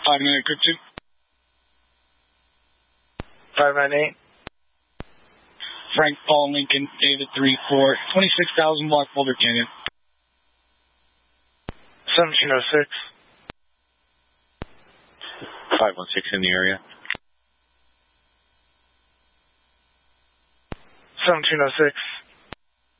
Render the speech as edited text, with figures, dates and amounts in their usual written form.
598 Group 2. 598. Frank Paul Lincoln, David 3-4, 26,000 block Boulder Canyon. 1706. 516 in the area. 1706.